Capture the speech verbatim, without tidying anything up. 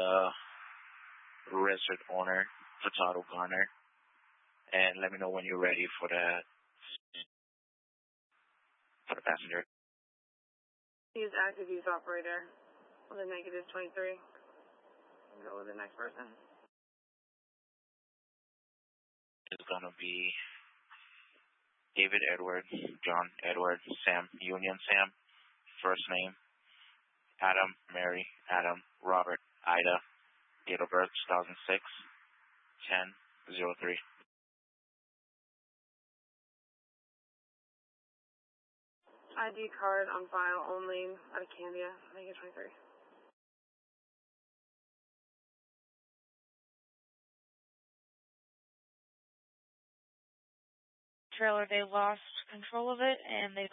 the registered owner, Furtado Garner, and let me know when you're ready for the for the passenger. Use active use operator on the negative twenty-three. Go with the next person. It's gonna be David Edward, John Edward, Sam Union Sam, first name, Adam Mary Adam Robert Ida, date of birth two thousand six, ten oh three. I D card on file only out of Candia, negative twenty-three. Trailer, they lost control of it and they